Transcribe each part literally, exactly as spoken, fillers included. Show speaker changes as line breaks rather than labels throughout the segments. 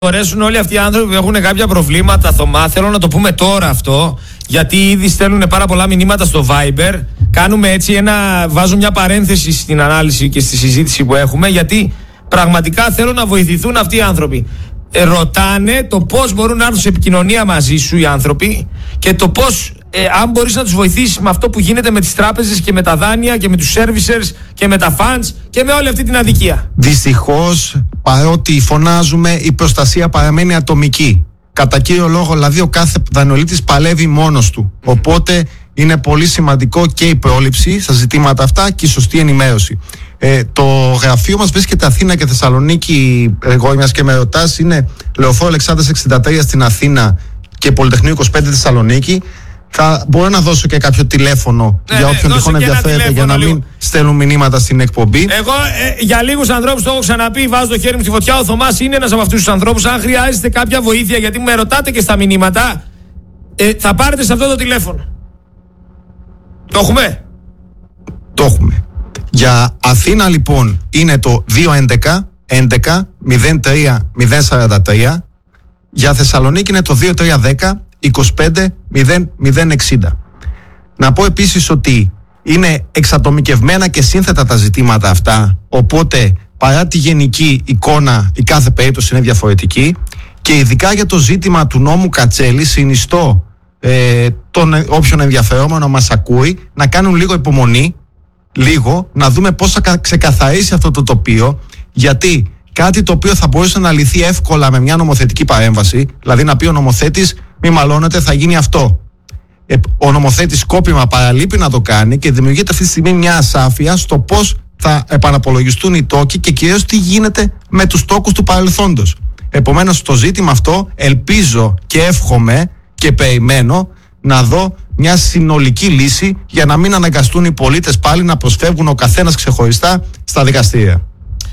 μπορέσουν όλοι αυτοί οι άνθρωποι που έχουν κάποια προβλήματα, Θωμά, θέλω να το πούμε τώρα αυτό, γιατί ήδη στέλνουν πάρα πολλά μηνύματα στο Viber. Κάνουμε έτσι ένα, βάζω μια παρένθεση στην ανάλυση και στη συζήτηση που έχουμε, γιατί πραγματικά θέλω να βοηθηθούν αυτοί οι άνθρωποι. Ε, ρωτάνε το πώς μπορούν να έρθουν σε επικοινωνία μαζί σου οι άνθρωποι και το πώς, ε, αν μπορείς να τους βοηθήσεις με αυτό που γίνεται με τις τράπεζες και με τα δάνεια και με τους servicers και με τα funds και με όλη αυτή την αδικία.
Δυστυχώς, παρότι φωνάζουμε, η προστασία παραμένει ατομική. Κατά κύριο λόγο, δηλαδή, ο κάθε δανειολήπτης παλεύει μόνος του. Οπότε είναι πολύ σημαντικό και η πρόληψη στα ζητήματα αυτά και η σωστή ενημέρωση. Ε, το γραφείο μας βρίσκεται Αθήνα και Θεσσαλονίκη. Εγώ, μιας και με ρωτάς, είναι Λεωφόρο Αλεξάνδρας εξήντα τρία στην Αθήνα και Πολυτεχνείο είκοσι πέντε Θεσσαλονίκη. Θα μπορώ να δώσω και κάποιο τηλέφωνο ναι, για όποιον ναι, τυχόν ενδιαφέρεται, για να λίγο. μην στέλνουν μηνύματα στην εκπομπή.
Εγώ ε, για λίγους ανθρώπους το έχω ξαναπεί, βάζω το χέρι μου στη φωτιά. Ο Θωμάς είναι ένας από αυτούς τους ανθρώπους. Αν χρειάζεστε κάποια βοήθεια, γιατί με ρωτάτε και στα μηνύματα, ε, θα πάρετε σε αυτό το τηλέφωνο. Το έχουμε.
Το έχουμε. Για Αθήνα λοιπόν είναι το δύο έντεκα έντεκα μηδέν τρία μηδέν σαράντα τρία. Για Θεσσαλονίκη είναι το δύο τρία δέκα είκοσι πέντε μηδέν μηδέν εξήντα. Να πω επίσης ότι είναι εξατομικευμένα και σύνθετα τα ζητήματα αυτά, οπότε παρά τη γενική εικόνα η κάθε περίπτωση είναι διαφορετική, και ειδικά για το ζήτημα του νόμου Κατσέλη συνιστώ ε, τον όποιον ενδιαφερόμενο μας ακούει να κάνουν λίγο υπομονή, λίγο να δούμε πώς θα ξεκαθαρίσει αυτό το τοπίο, γιατί κάτι το οποίο θα μπορούσε να λυθεί εύκολα με μια νομοθετική παρέμβαση, δηλαδή να πει ο νομοθέτης μη μαλώνετε, θα γίνει αυτό. Ε, ο νομοθέτης σκόπιμα παραλείπει να το κάνει και δημιουργείται αυτή τη στιγμή μια ασάφεια στο πώς θα επαναπολογιστούν οι τόκοι και κυρίως τι γίνεται με τους τόκους του παρελθόντος. Επομένως, στο ζήτημα αυτό ελπίζω και εύχομαι και περιμένω να δω μια συνολική λύση για να μην αναγκαστούν οι πολίτες πάλι να προσφεύγουν ο καθένας ξεχωριστά στα δικαστήρια.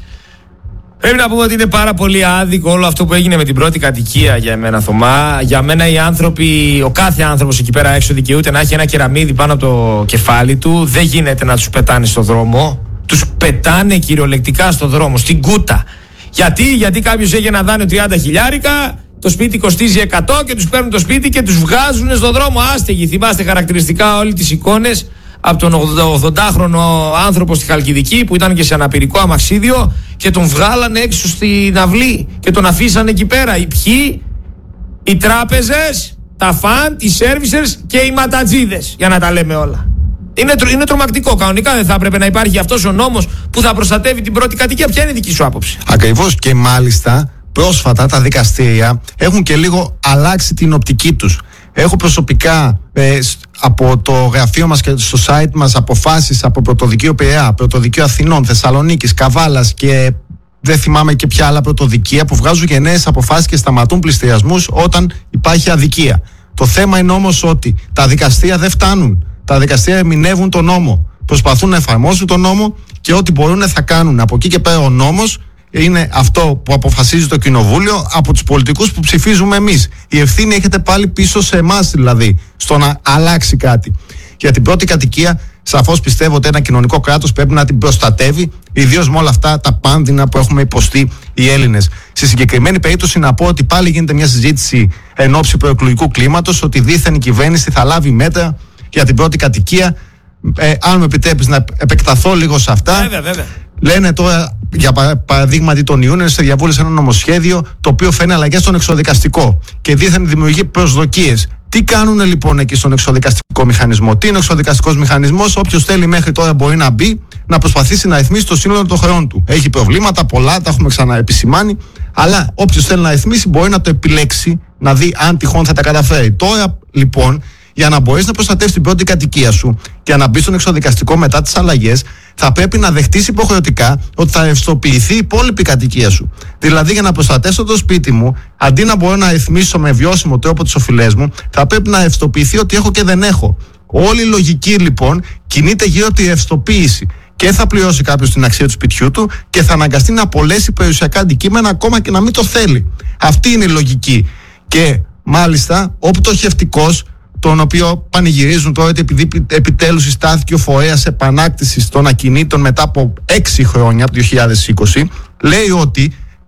Πρέπει να πούμε ότι είναι πάρα πολύ άδικο όλο αυτό που έγινε με την πρώτη κατοικία για εμένα, Θωμά. Για μένα οι άνθρωποι, ο κάθε άνθρωπος εκεί πέρα έξω δικαιούται να έχει ένα κεραμίδι πάνω από το κεφάλι του. Δεν γίνεται να τους πετάνε στο δρόμο. Τους πετάνε κυριολεκτικά στο δρόμο, στην κούτα. Γιατί, γιατί κάποιος έχει ένα δάνειο τριάντα χιλιάρικα, το σπίτι κοστίζει εκατό και τους παίρνουν το σπίτι και τους βγάζουν στο δρόμο άστεγοι. Θυμάστε χαρακτηριστικά όλες τις εικόνες από τον ογδοντάχρονο άνθρωπο στη Χαλκιδική που ήταν και σε αναπηρικό αμαξίδιο και τον βγάλανε έξω στην αυλή και τον αφήσανε εκεί πέρα. Οι ποιοι? Οι τράπεζες, τα φαν, οι servicers και οι ματατζίδες, για να τα λέμε όλα. Είναι, είναι τρομακτικό. Κανονικά δεν θα έπρεπε να υπάρχει αυτός ο νόμος που θα προστατεύει την πρώτη κατοικία. Ποια είναι η δική σου άποψη?
Ακριβώς, και μάλιστα πρόσφατα τα δικαστήρια έχουν και λίγο αλλάξει την οπτική τους. Έχω προσωπικά ε, από το γραφείο μας και στο site μας αποφάσεις από Πρωτοδικείο Πειραιά, Πρωτοδικείο Αθηνών, Θεσσαλονίκης, Καβάλας και δεν θυμάμαι και ποια άλλα πρωτοδικεία που βγάζουν και νέες αποφάσεις και σταματούν πληστηριασμούς όταν υπάρχει αδικία. Το θέμα είναι όμως ότι τα δικαστήρια δεν φτάνουν. Τα δικαστήρια ερμηνεύουν τον νόμο. Προσπαθούν να εφαρμόσουν τον νόμο και ό,τι μπορούν θα κάνουν. Από εκεί και πέρα ο νόμος είναι αυτό που αποφασίζει το Κοινοβούλιο από τους πολιτικούς που ψηφίζουμε εμείς. Η ευθύνη έχετε πάλι πίσω σε εμάς, δηλαδή, στο να αλλάξει κάτι. Για την πρώτη κατοικία, σαφώς πιστεύω ότι ένα κοινωνικό κράτος πρέπει να την προστατεύει, ιδίως με όλα αυτά τα πάνδυνα που έχουμε υποστεί οι Έλληνες. Στη συγκεκριμένη περίπτωση, να πω ότι πάλι γίνεται μια συζήτηση εν ώψη προεκλογικού κλίματος, ότι δήθεν η κυβέρνηση θα λάβει μέτρα για την πρώτη κατοικία. Ε, αν μου επιτρέπεις να επεκταθώ λίγο σε αυτά.
Βέβαια, βέβαια.
Λένε τώρα, για παραδείγματι, τον Ιούνιο σε διαβούλευση ένα νομοσχέδιο το οποίο φέρνει αλλαγές στον εξοδικαστικό και δίθεν δημιουργεί προσδοκίες. Τι κάνουν λοιπόν εκεί στον εξοδικαστικό μηχανισμό? Τι είναι ο εξοδικαστικός μηχανισμός? Όποιος θέλει μέχρι τώρα μπορεί να μπει, να προσπαθήσει να ρυθμίσει το σύνολο των χρεών του. Έχει προβλήματα πολλά, τα έχουμε ξαναεπισημάνει, αλλά όποιος θέλει να ρυθμίσει μπορεί να το επιλέξει, να δει αν τυχόν θα τα καταφέρει. Τώρα λοιπόν, για να μπορείς να προστατεύσεις την πρώτη κατοικία σου και να μπει στον εξοδικαστικό μετά τις αλλαγές, θα πρέπει να δεχτείς υποχρεωτικά ότι θα ρευστοποιηθεί η υπόλοιπη κατοικία σου. Δηλαδή, για να προστατεύσω το σπίτι μου, αντί να μπορώ να ρυθμίσω με βιώσιμο τρόπο τις οφειλές μου, θα πρέπει να ρευστοποιηθεί ότι έχω και δεν έχω. Όλη η λογική λοιπόν κινείται γύρω από τη ρευστοποίηση. Και θα πληρώσει κάποιος την αξία του σπιτιού του και θα αναγκαστεί να απολέσει περιουσιακά αντικείμενα ακόμα και να μην το θέλει. Αυτή είναι η λογική. Και μάλιστα ο πτωχευτικός, τον οποίο πανηγυρίζουν τώρα ότι επειδή επιτέλους συστάθηκε ο φορέας επανάκτησης των ακινήτων μετά από έξι χρόνια, από το δύο χιλιάδες είκοσι, λέει ότι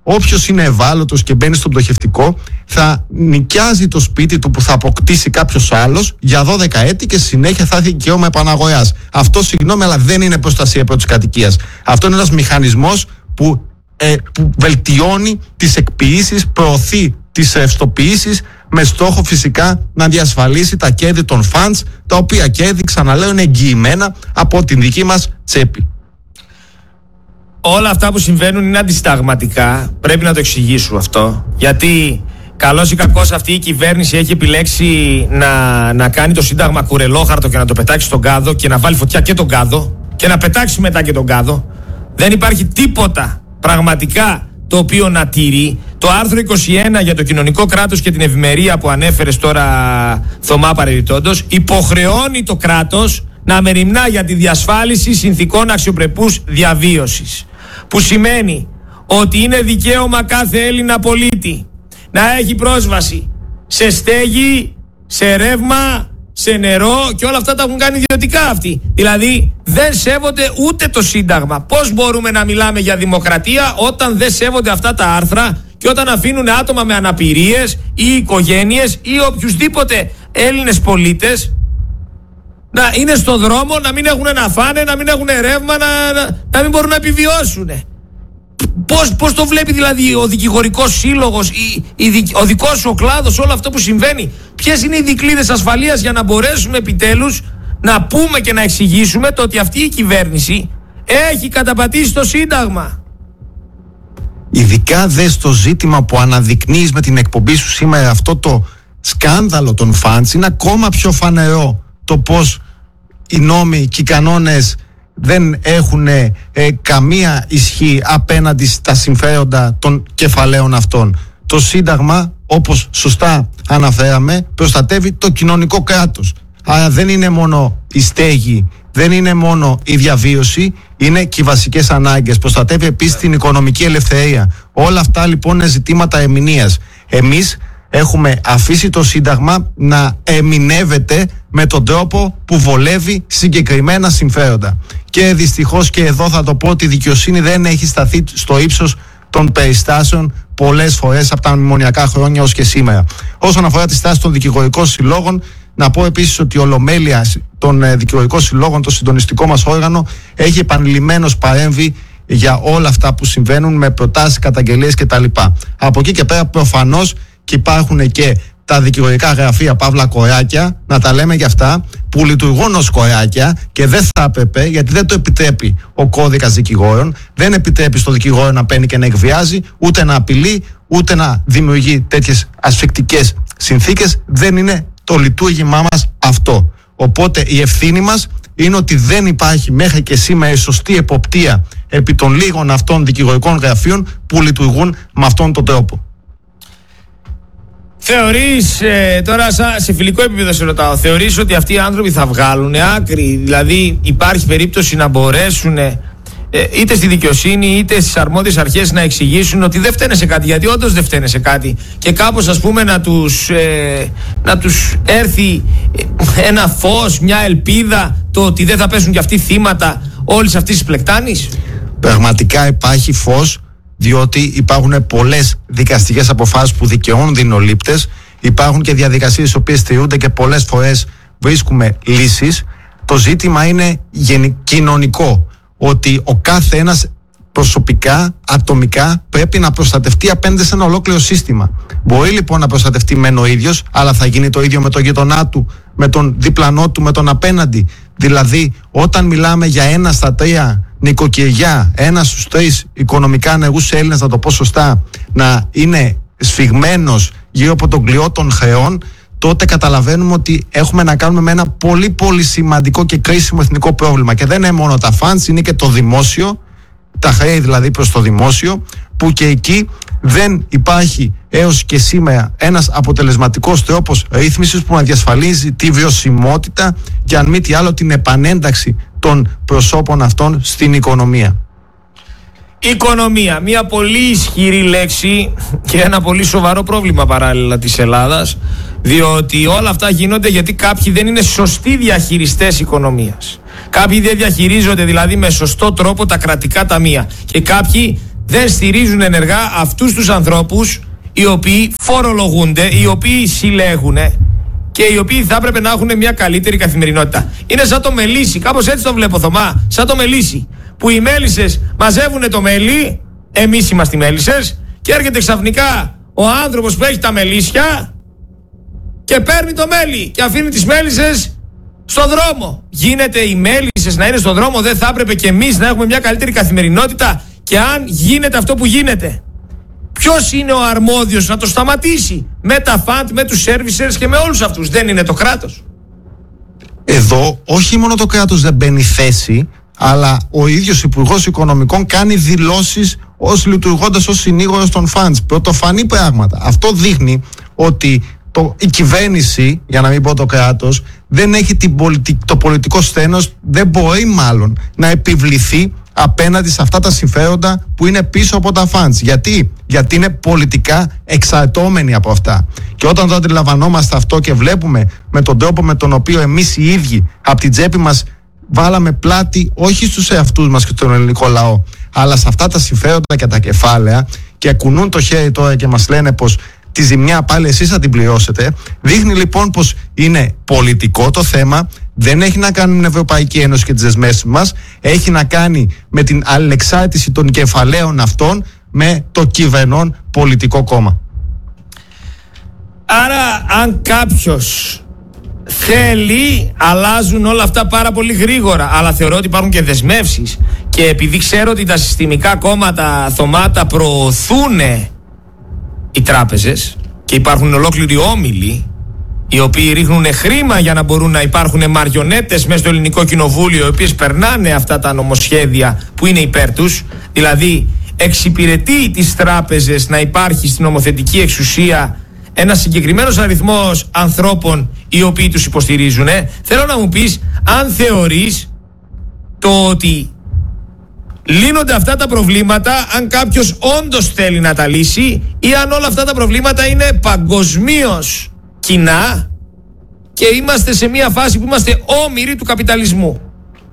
όποιος είναι ευάλωτος και μπαίνει στο πτωχευτικό θα νοικιάζει το σπίτι του που θα αποκτήσει κάποιος άλλος για δώδεκα έτη και στη συνέχεια θα έχει δικαίωμα επαναγοράς. Αυτό, συγγνώμη, αλλά δεν είναι προστασία πρώτης κατοικίας. Αυτό είναι ένας μηχανισμός που, ε, που βελτιώνει τις εκποίησεις, προωθεί τις ρευστοποιήσεις, με στόχο φυσικά να διασφαλίσει τα κέρδη των funds, τα οποία κέρδη, ξαναλέω, είναι εγγυημένα από την δική μας τσέπη.
Όλα αυτά που συμβαίνουν είναι αντισυνταγματικά. Πρέπει να το εξηγήσουμε αυτό. Γιατί καλώς ή κακώς αυτή η κυβέρνηση έχει επιλέξει να, να κάνει το Σύνταγμα κουρελόχαρτο και να το πετάξει στον κάδο και να βάλει φωτιά και τον κάδο και να πετάξει μετά και τον κάδο. Δεν υπάρχει τίποτα πραγματικά το οποίο να τηρεί. Το άρθρο είκοσι ένα για το κοινωνικό κράτος και την ευημερία που ανέφερες τώρα, Θωμά, παρεμπιπτόντως, υποχρεώνει το κράτος να μεριμνά για τη διασφάλιση συνθηκών αξιοπρεπούς διαβίωσης. Που σημαίνει ότι είναι δικαίωμα κάθε Έλληνα πολίτη να έχει πρόσβαση σε στέγη, σε ρεύμα, σε νερό, και όλα αυτά τα έχουν κάνει ιδιωτικά αυτοί. Δηλαδή δεν σέβονται ούτε το Σύνταγμα. Πώς μπορούμε να μιλάμε για δημοκρατία όταν δεν σέβονται αυτά τα άρθρα και όταν αφήνουν άτομα με αναπηρίες ή οικογένειες ή οποιουσδήποτε Έλληνες πολίτες να είναι στον δρόμο, να μην έχουν να φάνε, να μην έχουν ρεύμα, να, να, να μην μπορούν να επιβιώσουν. Πώς, πώς το βλέπει δηλαδή ο δικηγορικός σύλλογος, η, η, ο δικός σου ο κλάδος, όλο αυτό που συμβαίνει? Ποιες είναι οι δικλείδες ασφαλείας για να μπορέσουμε επιτέλους να πούμε και να εξηγήσουμε το ότι αυτή η κυβέρνηση έχει καταπατήσει το Σύνταγμα?
Ειδικά δε στο ζήτημα που αναδεικνύεις με την εκπομπή σου σήμερα, αυτό το σκάνδαλο των φαντς, είναι ακόμα πιο φανερό το πως οι νόμοι και οι κανόνες δεν έχουν ε, καμία ισχύ απέναντι στα συμφέροντα των κεφαλαίων αυτών. Το Σύνταγμα, όπως σωστά αναφέραμε, προστατεύει το κοινωνικό κράτος. Άρα δεν είναι μόνο η στέγη, δεν είναι μόνο η διαβίωση, είναι και οι βασικές ανάγκες. Προστατεύει επίσης την οικονομική ελευθερία. Όλα αυτά λοιπόν είναι ζητήματα ερμηνείας. Εμείς έχουμε αφήσει το Σύνταγμα να ερμηνεύεται με τον τρόπο που βολεύει συγκεκριμένα συμφέροντα. Και δυστυχώς και εδώ θα το πω ότι η δικαιοσύνη δεν έχει σταθεί στο ύψος των περιστάσεων πολλές φορές από τα μνημονιακά χρόνια ως και σήμερα. Όσον αφορά τη στάση των δικηγορικών συλλόγων, να πω επίσης ότι η Ολομέλεια των δικηγορικών συλλόγων, το συντονιστικό μας όργανο, έχει επανειλημμένως παρέμβει για όλα αυτά που συμβαίνουν με προτάσεις, καταγγελίες κτλ. Από εκεί και πέρα προφανώς και υπάρχουν και τα δικηγορικά γραφεία παύλα κοράκια, να τα λέμε για αυτά, που λειτουργούν ως κοράκια και δεν θα έπρεπε, γιατί δεν το επιτρέπει ο κώδικας δικηγόρων, δεν επιτρέπει στο δικηγόρο να παίρνει και να εκβιάζει, ούτε να απειλεί, ούτε να δημιουργεί τέτοιες ασφικτικές συνθήκες. Δεν είναι το λειτουργήμά μας αυτό. Οπότε η ευθύνη μας είναι ότι δεν υπάρχει μέχρι και σήμερα η σωστή εποπτεία επί των λίγων αυτών δικηγορικών γραφείων που λειτουργούν με αυτόν τον τρόπο. Θεωρείς,
ε, τώρα σε φιλικό επίπεδο σε ρωτάω, θεωρείς ότι αυτοί οι άνθρωποι θα βγάλουν άκρη? Δηλαδή υπάρχει περίπτωση να μπορέσουν ε, είτε στη δικαιοσύνη είτε στις αρμόδιες αρχές να εξηγήσουν ότι δεν φταίνε σε κάτι, γιατί όντως δεν φταίνε σε κάτι, και κάπως ας πούμε να τους, ε, να τους έρθει ένα φως, μια ελπίδα, το ότι δεν θα πέσουν κι αυτοί θύματα όλης αυτής της πλεκτάνης?
Πραγματικά υπάρχει φως, διότι υπάρχουν πολλές δικαστικές αποφάσεις που δικαιώνουν δεινολήπτες, υπάρχουν και διαδικασίες οι οποίες στηρούνται και πολλές φορές βρίσκουμε λύσεις. Το ζήτημα είναι κοινωνικό, ότι ο κάθε ένας προσωπικά, ατομικά πρέπει να προστατευτεί απέναντι σε ένα ολόκληρο σύστημα. Μπορεί λοιπόν να προστατευτεί μεν ο ίδιος, αλλά θα γίνει το ίδιο με τον γειτονά του, με τον διπλανό του, με τον απέναντι. Δηλαδή όταν μιλάμε για ένα στα τρία νοικοκυριά, ένα στους τρεις οικονομικά ανεργούς Έλληνες, να το πω σωστά, να είναι σφιγμένος γύρω από τον κλειό των χρεών, τότε καταλαβαίνουμε ότι έχουμε να κάνουμε με ένα πολύ πολύ σημαντικό και κρίσιμο εθνικό πρόβλημα. Και δεν είναι μόνο τα funds, είναι και το δημόσιο, τα χρέη δηλαδή προς το δημόσιο, που και εκεί δεν υπάρχει έως και σήμερα ένας αποτελεσματικός τρόπος ρύθμισης που να διασφαλίζει τη βιωσιμότητα και αν μη τι άλλο την επανένταξη των προσώπων αυτών στην οικονομία.
Οικονομία, μια πολύ ισχυρή λέξη και ένα πολύ σοβαρό πρόβλημα παράλληλα της Ελλάδας, διότι όλα αυτά γίνονται γιατί κάποιοι δεν είναι σωστοί διαχειριστές οικονομίας. Κάποιοι δεν διαχειρίζονται δηλαδή με σωστό τρόπο τα κρατικά ταμεία και κάποιοι δεν στηρίζουν ενεργά αυτούς τους ανθρώπους οι οποίοι φορολογούνται, οι οποίοι συλλέγουν και οι οποίοι θα έπρεπε να έχουν μια καλύτερη καθημερινότητα. Είναι σαν το μελίσι, κάπως έτσι το βλέπω, Θωμά, σαν το μελίσι, που οι μέλισσες μαζεύουν το μέλι, εμείς είμαστε οι μέλισσες, και έρχεται ξαφνικά ο άνθρωπος που έχει τα μελίσια και παίρνει το μέλι και αφήνει τις μέλισσες στο δρόμο. Γίνεται οι μέλισσες να είναι στο δρόμο, δεν θα έπρεπε και εμείς να έχουμε μια καλύτερη καθημερινότητα? Και αν γίνεται αυτό που γίνεται, ποιος είναι ο αρμόδιος να το σταματήσει? Με τα φαντ, με τους servicers και με όλους αυτούς. Δεν είναι το κράτος?
Εδώ όχι μόνο το κράτος δεν μπαίνει θέση, αλλά ο ίδιος Υπουργός Οικονομικών κάνει δηλώσεις ως λειτουργώντας ως συνήγορος των funds. Πρωτοφανή πράγματα. Αυτό δείχνει ότι το, η κυβέρνηση, για να μην πω το κράτος, δεν έχει την πολιτι, το πολιτικό σθένος, δεν μπορεί μάλλον να επιβληθεί απέναντι σε αυτά τα συμφέροντα που είναι πίσω από τα funds. Γιατί? Γιατί είναι πολιτικά εξαρτώμενοι από αυτά. Και όταν το αντιλαμβανόμαστε αυτό και βλέπουμε με τον τρόπο με τον οποίο εμείς οι ίδιοι από την τσέπη μας βάλαμε πλάτη όχι στους εαυτούς μας και στον ελληνικό λαό, αλλά σε αυτά τα συμφέροντα και τα κεφάλαια, και κουνούν το χέρι τώρα και μας λένε πως τη ζημιά πάλι εσείς θα την πληρώσετε, δείχνει λοιπόν πως είναι πολιτικό το θέμα. Δεν έχει να κάνει με την Ευρωπαϊκή Ένωση και τις δεσμεύσεις μας, έχει να κάνει με την αλληλεξάρτηση των κεφαλαίων αυτών με το κυβερνών πολιτικό κόμμα.
Άρα αν κάποιος θέλει, αλλάζουν όλα αυτά πάρα πολύ γρήγορα, αλλά θεωρώ ότι υπάρχουν και δεσμεύσεις, και επειδή ξέρω ότι τα συστημικά κόμματα, Θωμάτα, προωθούν οι τράπεζες και υπάρχουν ολόκληροι όμιλοι οι οποίοι ρίχνουν χρήμα για να μπορούν να υπάρχουν μαριονέτες μέσα στο ελληνικό κοινοβούλιο, οι οποίες περνάνε αυτά τα νομοσχέδια που είναι υπέρ τους, δηλαδή εξυπηρετεί τις τράπεζες να υπάρχει στην νομοθετική εξουσία ένας συγκεκριμένος αριθμός ανθρώπων οι οποίοι τους υποστηρίζουν. Θέλω να μου πεις αν θεωρείς το ότι λύνονται αυτά τα προβλήματα, αν κάποιος όντως θέλει να τα λύσει, ή αν όλα αυτά τα προβλήματα είναι παγκοσμίως κοινά και είμαστε σε μια φάση που είμαστε όμοιροι του καπιταλισμού.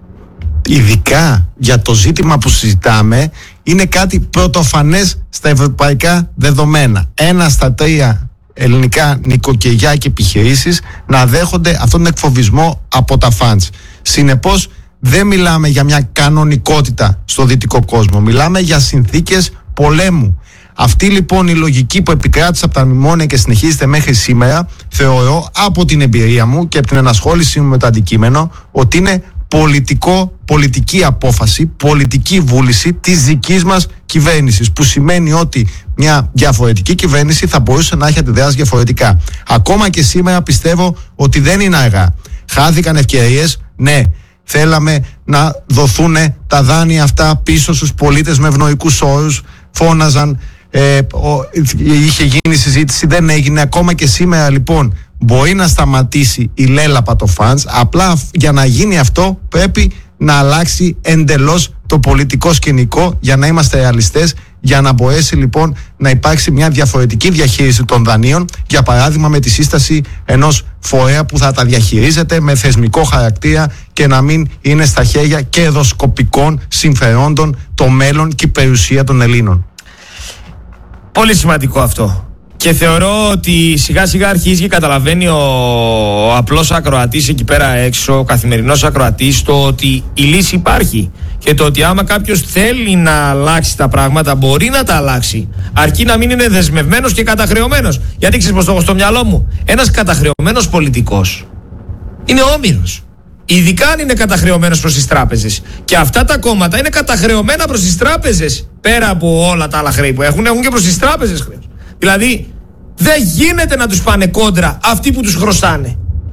Ειδικά για το ζήτημα που συζητάμε, είναι κάτι πρωτοφανές στα ευρωπαϊκά δεδομένα. Ένα στα τρία ελληνικά νοικοκυριά και επιχειρήσεις να δέχονται αυτόν τον εκφοβισμό από τα funds. Συνεπώς δεν μιλάμε για μια κανονικότητα στο δυτικό κόσμο, μιλάμε για συνθήκες πολέμου. Αυτή λοιπόν η λογική που επικράτησε από τα μνημόνια και συνεχίζεται μέχρι σήμερα, θεωρώ από την εμπειρία μου και από την ενασχόλησή μου με το αντικείμενο, ότι είναι πολιτικό, πολιτική απόφαση, πολιτική βούληση της δικής μας κυβέρνησης, που σημαίνει ότι μια διαφορετική κυβέρνηση θα μπορούσε να έχει αντιδράσει διαφορετικά. Ακόμα και σήμερα πιστεύω ότι δεν είναι αργά. Χάθηκαν ευκαιρίες, ναι. Θέλαμε να δοθούν τα δάνεια αυτά πίσω στους πολίτες με ευνοϊκούς όρους, φώναζαν, ε, ο, είχε γίνει συζήτηση, δεν έγινε. Ακόμα και σήμερα λοιπόν μπορεί να σταματήσει η λέλαπα το funds, απλά για να γίνει αυτό πρέπει να αλλάξει εντελώς το πολιτικό σκηνικό, για να είμαστε ρεαλιστές, για να μπορέσει λοιπόν να υπάρξει μια διαφορετική διαχείριση των δανείων, για παράδειγμα με τη σύσταση ενός φορέα που θα τα διαχειρίζεται με θεσμικό χαρακτήρα και να μην είναι στα χέρια κερδοσκοπικών συμφερόντων το μέλλον και η περιουσία των Ελλήνων.
Πολύ σημαντικό αυτό. Και θεωρώ ότι σιγά σιγά αρχίζει και καταλαβαίνει ο, ο απλός ακροατής εκεί πέρα έξω, ο καθημερινός ακροατής, το ότι η λύση υπάρχει. Και το ότι άμα κάποιος θέλει να αλλάξει τα πράγματα, μπορεί να τα αλλάξει. Αρκεί να μην είναι δεσμευμένος και καταχρεωμένος. Γιατί ξέρεις πως το έχω στο μυαλό μου? Ένας καταχρεωμένος πολιτικός είναι όμηρος. Ειδικά αν είναι καταχρεωμένος προς τις τράπεζες. Και αυτά τα κόμματα είναι καταχρεωμένα προς τις τράπεζες. Πέρα από όλα τα άλλα χρέη που έχουν, έχουν και προς τις τράπεζες χρέος. Δηλαδή δεν γίνεται να τους πάνε κόντρα αυτοί που τους χρωστάνε.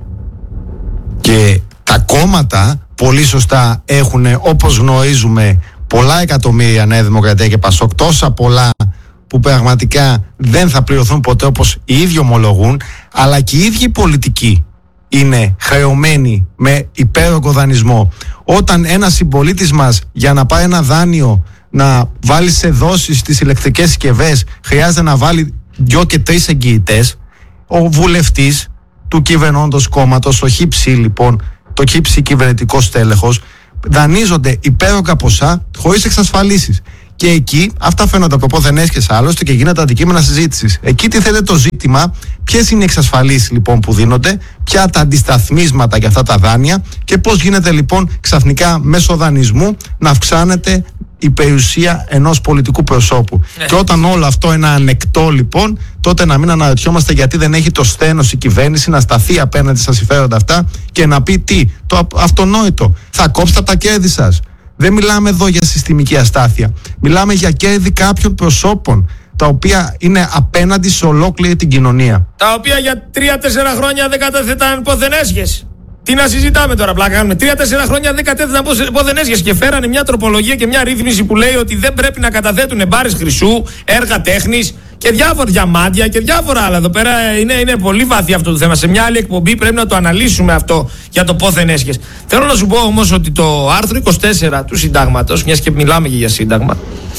Και τα κόμματα πολύ σωστά έχουν, όπως γνωρίζουμε, πολλά εκατομμύρια Νέα Δημοκρατία και Πασόκ, τόσα πολλά που πραγματικά δεν θα πληρωθούν ποτέ, όπως οι ίδιοι ομολογούν, αλλά και οι ίδιοι πολιτικοί είναι χρεωμένοι με υπέρογκο δανεισμό. Όταν ένας συμπολίτης μας για να πάρει ένα δάνειο να βάλει σε δόσεις στις ηλεκτρικές συσκευές χρειάζεται να βάλει δυο και τρεις εγγυητές, ο βουλευτής του κυβερνώντος κόμματος, ο χύψη λοιπόν, το χύψη κυβερνητικό στέλεχος, δανείζονται υπέρογκα ποσά χωρίς εξασφαλίσεις. Και εκεί αυτά φαίνονται από πόθεν έσχεσαι άλλωστε και γίνεται αντικείμενα συζήτησης. Εκεί τίθεται το ζήτημα ποιες είναι οι εξασφαλίσεις λοιπόν που δίνονται, ποια τα αντισταθμίσματα για αυτά τα δάνεια και πώς γίνεται λοιπόν ξαφνικά μέσω δανεισμού να αυξάνεται η περιουσία ενός πολιτικού προσώπου. Ε. Και όταν όλο αυτό είναι ανεκτό λοιπόν, τότε να μην αναρωτιόμαστε γιατί δεν έχει το σθένος η κυβέρνηση να σταθεί απέναντι στα συμφέροντα αυτά και να πει τι, το αυτονόητο, θα κόψετε τα κέρδη σας. Δεν μιλάμε εδώ για συστημική αστάθεια. Μιλάμε για κέρδη κάποιων προσώπων, τα οποία είναι απέναντι σε ολόκληρη την κοινωνία.
Τα οποία για τρία-τέσσερα χρόνια δεν κατέθεταν πόθεν έσχες. Τι να συζητάμε τώρα, πλάκα κάνουμε. Τρία-τέσσερα χρόνια δεν κατέθεταν πόθεν έσχες και φέρανε μια τροπολογία και μια ρύθμιση που λέει ότι δεν πρέπει να καταθέτουν μπάρες χρυσού, έργα τέχνης και διάφορα διαμάντια και διάφορα άλλα. Εδώ πέρα είναι, είναι πολύ βαθύ αυτό το θέμα. Σε μια άλλη εκπομπή πρέπει να το αναλύσουμε αυτό για το πόθεν έσχες. Θέλω να σου πω όμως ότι το άρθρο είκοσι τέσσερα του Συντάγματος, μιας και μιλάμε και για Σύνταγμα,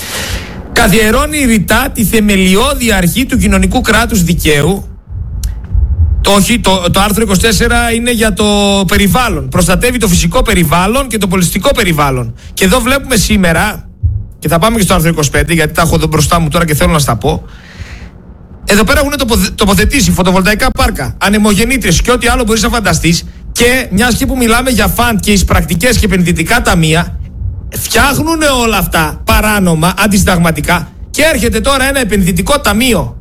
καθιερώνει ρητά τη θεμελιώδη αρχή του κοινωνικού κράτους δικαίου. Το, όχι, το, το άρθρο είκοσι τέσσερα είναι για το περιβάλλον. Προστατεύει το φυσικό περιβάλλον και το πολιτιστικό περιβάλλον. Και εδώ βλέπουμε σήμερα, και θα πάμε και στο άρθρο είκοσι πέντε, γιατί τα έχω εδώ μπροστά μου τώρα και θέλω να στα πω. Εδώ πέρα έχουν τοποθετήσει φωτοβολταϊκά πάρκα, ανεμογεννήτριες και ό,τι άλλο μπορείς να φανταστείς. Και μιας και που μιλάμε για φαντ και εισπρακτικές και επενδυτικά ταμεία, φτιάχνουν όλα αυτά παράνομα, αντισυνταγματικά. Και έρχεται τώρα ένα επενδυτικό ταμείο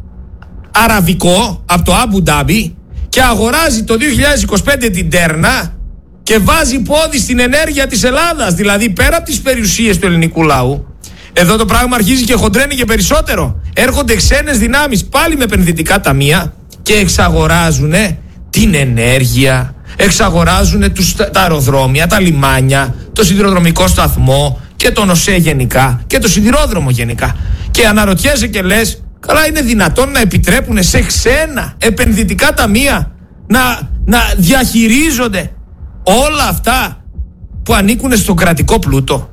αραβικό από το Αμπου Ντάμπι και αγοράζει το δύο χιλιάδες είκοσι πέντε την Τέρνα και βάζει πόδι στην ενέργεια της Ελλάδας. Δηλαδή πέρα από τις περιουσίες του ελληνικού λαού, εδώ το πράγμα αρχίζει και χοντρένει και περισσότερο. Έρχονται ξένες δυνάμεις πάλι με επενδυτικά ταμεία και εξαγοράζουν την ενέργεια, εξαγοράζουν τους, τα αεροδρόμια, τα λιμάνια, το σιδηροδρομικό σταθμό και τον ΟΣΕ γενικά και το σιδηρόδρομο γενικά. Και αναρωτιέσαι και λες, καλά, είναι δυνατόν να επιτρέπουν σε ξένα επενδυτικά ταμεία να, να διαχειρίζονται όλα αυτά που ανήκουν στον κρατικό πλούτο?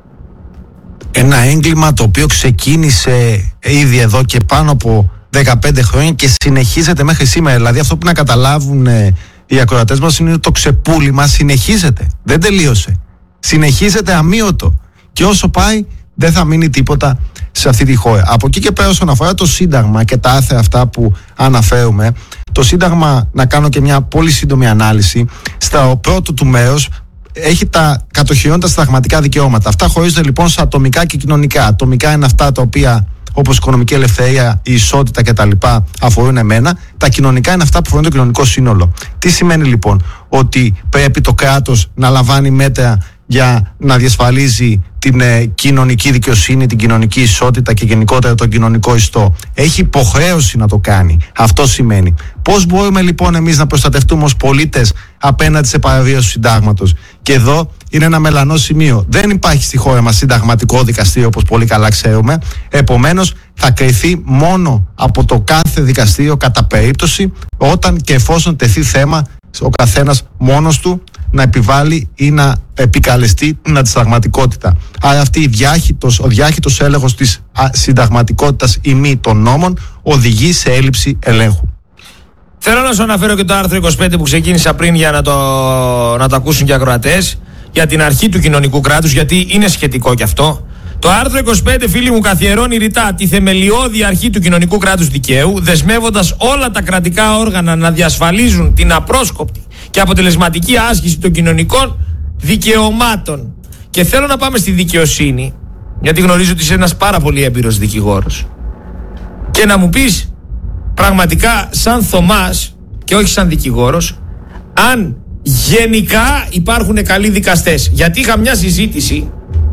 Ένα έγκλημα το οποίο ξεκίνησε ήδη εδώ και πάνω από δεκαπέντε χρόνια και συνεχίζεται μέχρι σήμερα. Δηλαδή αυτό που να καταλάβουν οι ακροατές μας είναι ότι το ξεπούλημα συνεχίζεται. Δεν τελείωσε. Συνεχίζεται αμύωτο. Και όσο πάει δεν θα μείνει τίποτα σε αυτή τη χώρα. Από εκεί και πέρα όσον αφορά το Σύνταγμα και τα άρθρα αυτά που αναφέρουμε, το Σύνταγμα, να κάνω και μια πολύ σύντομη ανάλυση, στα πρώτο του μέρος έχει τα κατοχυρώνοντα συνταγματικά δικαιώματα. Αυτά χωρίζονται λοιπόν σε ατομικά και κοινωνικά. Ατομικά είναι αυτά τα οποία, όπως η οικονομική ελευθερία, η ισότητα κτλ., αφορούν εμένα. Τα κοινωνικά είναι αυτά που αφορούν το κοινωνικό σύνολο. Τι σημαίνει λοιπόν? Ότι πρέπει το κράτος να λαμβάνει μέτρα για να διασφαλίζει την ε, κοινωνική δικαιοσύνη, την κοινωνική ισότητα και γενικότερα τον κοινωνικό ιστό. Έχει υποχρέωση να το κάνει. Αυτό σημαίνει. Πώς μπορούμε λοιπόν εμείς να προστατευτούμε ως πολίτες απέναντι σε παραβίαση του συντάγματος? Και εδώ είναι ένα μελανό σημείο. Δεν υπάρχει στη χώρα μας συνταγματικό δικαστήριο, όπως πολύ καλά ξέρουμε. Επομένως θα κριθεί μόνο από το κάθε δικαστήριο κατά περίπτωση, όταν και εφόσον τεθεί θέμα ο καθένας μόνος του να επιβάλλει ή να επικαλεστεί την αντισυνταγματικότητα. Άρα αυτή η διάχυτος, ο διάχυτος έλεγχος της συνταγματικότητας ή μη των νόμων οδηγεί σε έλλειψη ελέγχου.
Θέλω να σου αναφέρω και το άρθρο είκοσι πέντε που ξεκίνησα πριν για να το, να το ακούσουν και οι ακροατές, για την αρχή του κοινωνικού κράτους, γιατί είναι σχετικό κι αυτό. Το άρθρο είκοσι πέντε, φίλοι μου, καθιερώνει ρητά τη θεμελιώδη αρχή του κοινωνικού κράτους δικαίου, δεσμεύοντας όλα τα κρατικά όργανα να διασφαλίζουν την απρόσκοπτη και αποτελεσματική άσκηση των κοινωνικών δικαιωμάτων. Και θέλω να πάμε στη δικαιοσύνη, γιατί γνωρίζω ότι είσαι ένας πάρα πολύ έμπειρος δικηγόρος, και να μου πεις πραγματικά σαν Θωμάς και όχι σαν δικηγόρος, αν γενικά υπάρχουν καλοί δικαστές. Γιατί είχα μια συζήτηση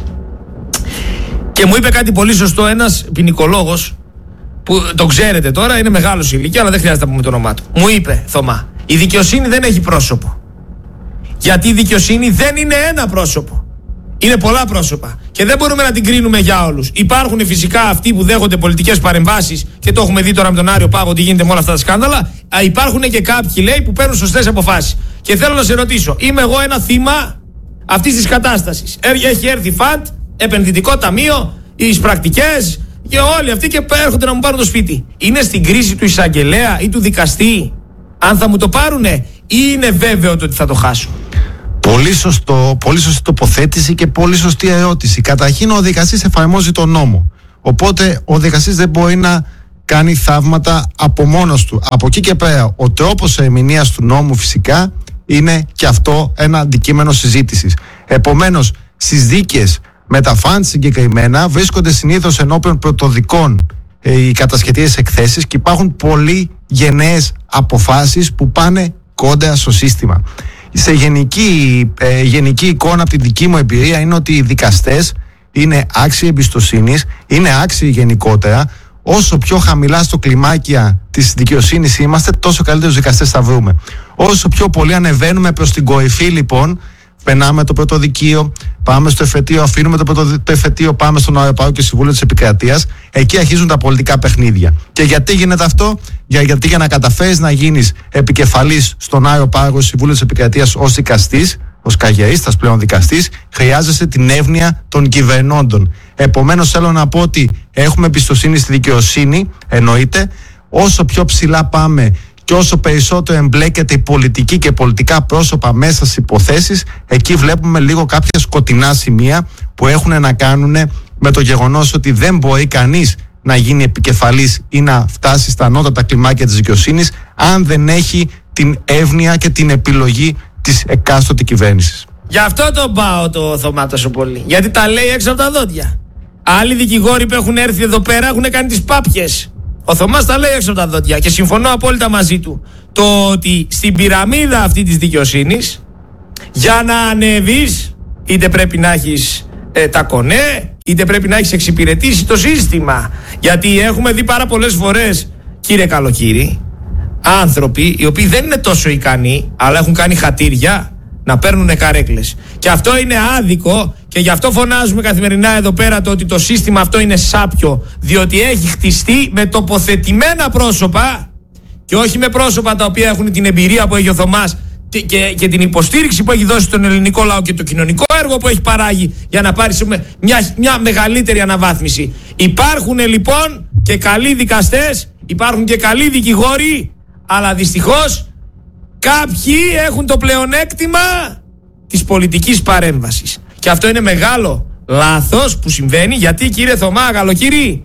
και μου είπε κάτι πολύ σωστό ένας ποινικολόγος που το ξέρετε τώρα, είναι μεγάλος ηλικία, αλλά δεν χρειάζεται να πούμε το όνομά του. Μου είπε, Θωμά, η δικαιοσύνη δεν έχει πρόσωπο. Γιατί η δικαιοσύνη δεν είναι ένα πρόσωπο. Είναι πολλά πρόσωπα. Και δεν μπορούμε να την κρίνουμε για όλους. Υπάρχουν φυσικά αυτοί που δέχονται πολιτικές παρεμβάσεις και το έχουμε δει τώρα με τον Άριο Πάγο τι γίνεται με όλα αυτά τα σκάνδαλα. Α, υπάρχουν και κάποιοι, λέει, που παίρνουν σωστές αποφάσεις. Και θέλω να σε ρωτήσω, είμαι εγώ ένα θύμα αυτής της κατάστασης? Έχει έρθει φαντ, επενδυτικό ταμείο, οι εισπρακτικές και όλοι αυτοί και έρχονται να μου πάρουν το σπίτι. Είναι στην κρίση του εισαγγελέα ή του δικαστή αν θα μου το πάρουνε, ή είναι βέβαιο ότι θα το χάσω?
Πολύ, σωστό, πολύ σωστή τοποθέτηση και πολύ σωστή ερώτηση. Καταρχήν, ο δικαστής εφαρμόζει τον νόμο. Οπότε ο δικαστής δεν μπορεί να κάνει θαύματα από μόνος του. Από εκεί και πέρα, ο τρόπος ερμηνείας του νόμου φυσικά είναι και αυτό ένα αντικείμενο συζήτησης. Επομένως, στις δίκες με τα φαντ συγκεκριμένα βρίσκονται συνήθως ενώπιον πρωτοδικών ε, οι κατασχετικές εκθέσεις και υπάρχουν πολύ γενναίες αποφάσεις που πάνε κόντρα στο σύστημα. Σε γενική, ε, γενική εικόνα από την δική μου εμπειρία είναι ότι οι δικαστές είναι άξιοι εμπιστοσύνης, είναι άξιοι γενικότερα. Όσο πιο χαμηλά στο κλιμάκια της δικαιοσύνης είμαστε, τόσο καλύτερους δικαστές θα βρούμε. Όσο πιο πολύ ανεβαίνουμε προς την κορυφή, λοιπόν, περνάμε το πρωτοδικείο, πάμε στο εφετείο, αφήνουμε το, πρωτο, το εφετείο, πάμε στον Αεροπάγο και Συμβούλιο της Επικρατείας. Εκεί αρχίζουν τα πολιτικά παιχνίδια. Και γιατί γίνεται αυτό? Για, γιατί για να καταφέρεις να γίνεις επικεφαλής στον Αεροπάγο Συμβούλιο της Επικρατείας ως δικαστής, ως καγερίστας πλέον δικαστής, χρειάζεσαι την εύνοια των κυβερνώντων. Επομένως, θέλω να πω ότι έχουμε εμπιστοσύνη στη δικαιοσύνη, εννοείται. Όσο πιο ψηλά πάμε και όσο περισσότερο εμπλέκεται η πολιτική και πολιτικά πρόσωπα μέσα στις υποθέσεις, εκεί βλέπουμε λίγο κάποια σκοτεινά σημεία που έχουν να κάνουν με το γεγονός ότι δεν μπορεί κανείς να γίνει επικεφαλής ή να φτάσει στα ανώτατα κλιμάκια της δικαιοσύνης αν δεν έχει την εύνοια και την επιλογή της εκάστοτε κυβέρνησης.
Γι' αυτό τον πάω το Θωμά τόσο πολύ. Γιατί τα λέει έξω από τα δόντια. Άλλοι δικηγόροι που έχουν έρθει εδώ πέρα έχουν κάνει τις πάπιες. Ο Θωμάς τα λέει έξω από τα δόντια και συμφωνώ απόλυτα μαζί του. Το ότι στην πυραμίδα αυτή της δικαιοσύνης, για να ανεβείς, είτε πρέπει να έχεις ε, τα κονέ, είτε πρέπει να έχεις εξυπηρετήσει το σύστημα. Γιατί έχουμε δει πάρα πολλές φορές, κύριε Καλοκύρη, άνθρωποι οι οποίοι δεν είναι τόσο ικανοί, αλλά έχουν κάνει χατήρια, να παίρνουν καρέκλες. Και αυτό είναι άδικο και γι' αυτό φωνάζουμε καθημερινά εδώ πέρα το ότι το σύστημα αυτό είναι σάπιο, διότι έχει χτιστεί με τοποθετημένα πρόσωπα και όχι με πρόσωπα τα οποία έχουν την εμπειρία που έχει ο Θωμάς και, και, και την υποστήριξη που έχει δώσει στον ελληνικό λαό και το κοινωνικό έργο που έχει παράγει για να πάρει μια, μια μεγαλύτερη αναβάθμιση. Υπάρχουν λοιπόν και καλοί δικαστές, υπάρχουν και καλοί δικηγόροι, αλλά δυστυχώς κάποιοι έχουν το πλεονέκτημα της πολιτικής παρέμβασης. Και αυτό είναι μεγάλο λάθος που συμβαίνει, γιατί, κύριε Θωμά Καλοκύρη,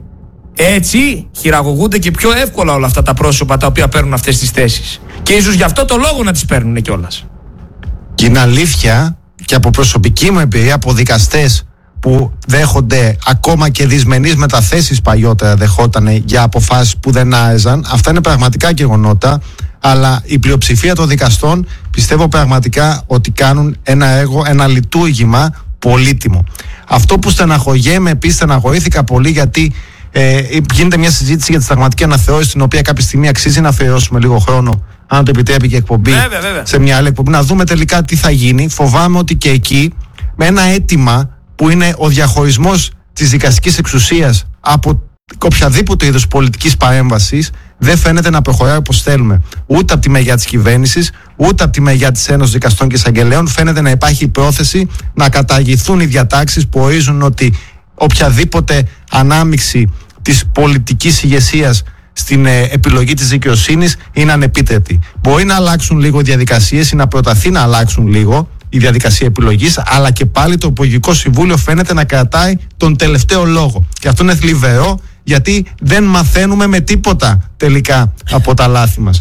έτσι χειραγωγούνται και πιο εύκολα όλα αυτά τα πρόσωπα τα οποία παίρνουν αυτές τις θέσεις. Και ίσως γι' αυτό το λόγο να τις παίρνουν κιόλας.
Και είναι αλήθεια, και από προσωπική μου εμπειρία, από δικαστές που δέχονται ακόμα και δυσμενείς μεταθέσεις παλιότερα δεχότανε για αποφάσεις που δεν άρεζαν. Αυτά είναι πραγματικά γεγονότα. Αλλά η πλειοψηφία των δικαστών πιστεύω πραγματικά ότι κάνουν ένα έργο, ένα λειτουργήμα πολύτιμο. Αυτό που στεναχωριέμαι, επίσης στεναχωρήθηκα πολύ, γιατί ε, γίνεται μια συζήτηση για τη συνταγματική αναθεώρηση, την οποία κάποια στιγμή αξίζει να αφιερώσουμε λίγο χρόνο, αν το επιτρέπει και εκπομπή,
βέβαια, βέβαια.
σε μια άλλη εκπομπή, να δούμε τελικά τι θα γίνει. Φοβάμαι ότι και εκεί, με ένα αίτημα που είναι ο διαχωρισμός της δικαστικής εξουσίας από οποιαδήποτε είδους πολιτικής παρέμβασης, δεν φαίνεται να προχωράει όπως θέλουμε. Ούτε από τη μεριά της κυβέρνησης, ούτε από τη μεριά της Ένωσης Δικαστών και Εισαγγελέων φαίνεται να υπάρχει πρόθεση να καταργηθούν οι διατάξεις που ορίζουν ότι οποιαδήποτε ανάμειξη της πολιτικής ηγεσίας στην ε, επιλογή της δικαιοσύνης είναι ανεπίτρεπτη. Μπορεί να αλλάξουν λίγο οι διαδικασίες ή να προταθεί να αλλάξουν λίγο η διαδικασία επιλογής, αλλά και πάλι το Υπουργικό Συμβούλιο φαίνεται να κρατάει τον τελευταίο λόγο. Και αυτό είναι θλιβερό, γιατί δεν μαθαίνουμε με τίποτα τελικά από τα λάθη μας.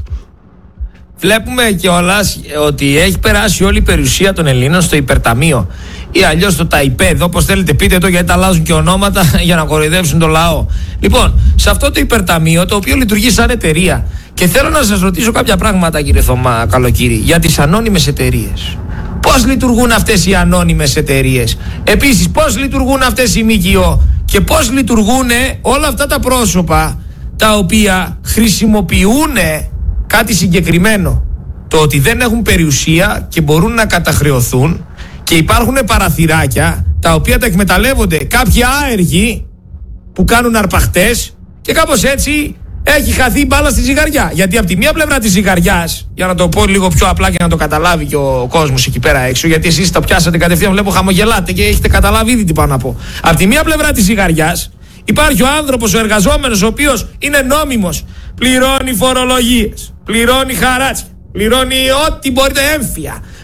Βλέπουμε κιόλας ότι έχει περάσει όλη η περιουσία των Ελλήνων στο υπερταμείο ή αλλιώς στο ΤΑΙΠΕΔ, όπως θέλετε πείτε το, γιατί τα αλλάζουν και ονόματα για να κοροϊδεύσουν το λαό. Λοιπόν, σε αυτό το υπερταμείο, το οποίο λειτουργεί σαν εταιρεία, και θέλω να σας ρωτήσω κάποια πράγματα, κύριε Θωμά Καλοκύρη, για τις ανώνυμες εταιρείες. Πώς λειτουργούν αυτές οι ανώνυμες εταιρείες? Επίσης, πώς λειτουργούν αυτές οι ΜΚΟ και πώς λειτουργούν όλα αυτά τα πρόσωπα τα οποία χρησιμοποιούν κάτι συγκεκριμένο? Το ότι δεν έχουν περιουσία και μπορούν να καταχρεωθούν, και υπάρχουν παραθυράκια τα οποία τα εκμεταλλεύονται κάποιοι άεργοι που κάνουν αρπαχτές, και κάπως έτσι έχει χαθεί η μπάλα στη ζυγαριά. Γιατί από τη μία πλευρά της ζυγαριάς, για να το πω λίγο πιο απλά και να το καταλάβει και ο κόσμος εκεί πέρα έξω, γιατί εσείς τα πιάσατε κατευθείαν, βλέπω χαμογελάτε και έχετε καταλάβει ήδη τι πάω να πω. Από τη μία πλευρά της ζυγαριάς υπάρχει ο άνθρωπος, ο εργαζόμενος, ο οποίος είναι νόμιμος, πληρώνει φορολογίες, πληρώνει χαράτσια, πληρώνει ό,τι μπορείτε, έμφυα,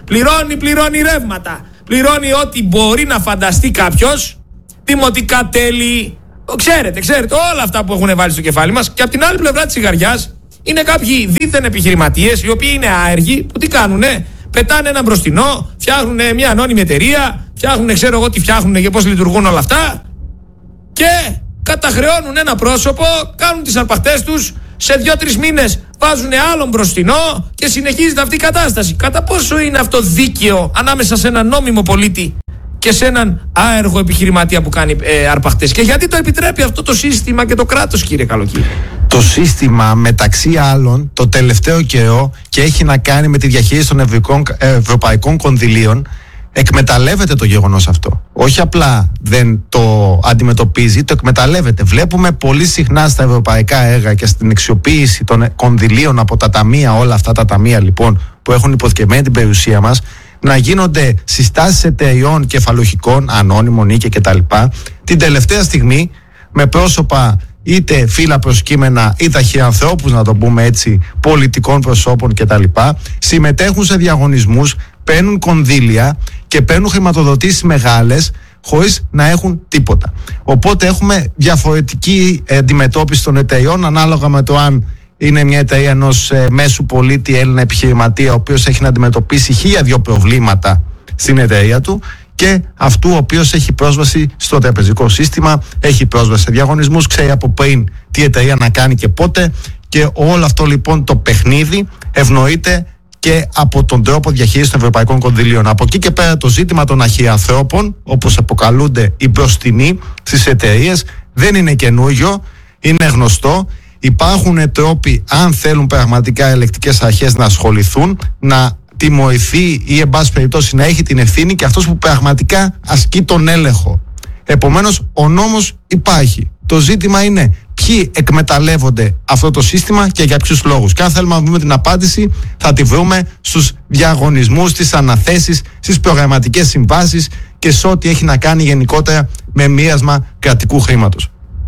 πληρώνει, πληρώνει ρεύματα, πληρώνει ό,τι μπορεί να φανταστεί κάποιος, δημοτικά τέλη, ξέρετε, ξέρετε, όλα αυτά που έχουν βάλει στο κεφάλι μας. Και από την άλλη πλευρά της σιγαριάς είναι κάποιοι δίθεν επιχειρηματίες, οι οποίοι είναι άεργοι, που τι κάνουνε, πετάνε ένα μπροστινό, φτιάχνουν μια ανώνυμη εταιρεία, φτιάχνουν, ξέρω εγώ τι φτιάχνουν και πώς λειτουργούν όλα αυτά, και καταχρεώνουν ένα πρόσωπο, κάνουν τις αρπαχτές τους, σε δύο-τρεις μήνες βάζουν άλλον μπροστινό και συνεχίζεται αυτή η κατάσταση. Κατά πόσο είναι αυτό δίκαιο ανάμεσα σε έναν νόμιμο πολίτη και σε έναν άεργο επιχειρηματία που κάνει ε, αρπαχτές? Και γιατί το επιτρέπει αυτό το σύστημα και το κράτος, κύριε Καλοκύρη?
Το σύστημα, μεταξύ άλλων, το τελευταίο καιρό, και έχει να κάνει με τη διαχείριση των ευρωπαϊκών, ευρωπαϊκών κονδυλίων, εκμεταλλεύεται το γεγονός αυτό. Όχι απλά δεν το αντιμετωπίζει, το εκμεταλλεύεται. Βλέπουμε πολύ συχνά στα ευρωπαϊκά έργα και στην αξιοποίηση των κονδυλίων από τα ταμεία, όλα αυτά τα ταμεία λοιπόν που έχουν υποθηκευμένη την περιουσία μας, να γίνονται συστάσεις εταιριών κεφαλουχικών, ανώνυμων ή και κτλ. Την τελευταία στιγμή με πρόσωπα είτε φύλλα προσκύμενα ή ταχυανθρώπους, να το πούμε έτσι, πολιτικών προσώπων κτλ. Συμμετέχουν σε διαγωνισμούς, παίρνουν κονδύλια και παίρνουν χρηματοδοτήσεις μεγάλες χωρίς να έχουν τίποτα. Οπότε έχουμε διαφορετική αντιμετώπιση των εταιριών ανάλογα με το αν είναι μια εταιρεία ενός ε, μέσου πολίτη Έλληνα επιχειρηματία, ο οποίος έχει να αντιμετωπίσει χίλια δυο προβλήματα στην εταιρεία του, και αυτού ο οποίος έχει πρόσβαση στο τραπεζικό σύστημα, έχει πρόσβαση σε διαγωνισμούς, ξέρει από πριν τι εταιρεία να κάνει και πότε, και όλο αυτό λοιπόν το παιχνίδι ευνοείται και από τον τρόπο διαχείρισης των ευρωπαϊκών κονδυλίων. Από εκεί και πέρα το ζήτημα των αχιανθρώπων, όπως αποκαλούνται οι μπροστινοί στις εταιρείες, δεν είναι καινούριο, είναι γνωστό. Υπάρχουν τρόποι, αν θέλουν πραγματικά ελεκτικές αρχές να ασχοληθούν, να τιμωρηθεί ή εν πάση περιπτώσει να έχει την ευθύνη και αυτός που πραγματικά ασκεί τον έλεγχο. Επομένως ο νόμος υπάρχει. Το ζήτημα είναι ποιοι εκμεταλλεύονται αυτό το σύστημα και για ποιους λόγους. Και αν θέλουμε να βρούμε την απάντηση, θα τη βρούμε στους διαγωνισμούς, στις αναθέσεις, στις προγραμματικές συμβάσεις και σε ό,τι έχει να κάνει γενικότερα με μοίρασμα κρατικού χρήματος.